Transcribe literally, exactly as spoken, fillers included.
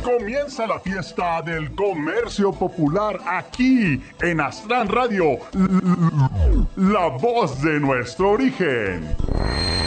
Comienza la fiesta del comercio popular aquí en Astran Radio, la voz de nuestro origen.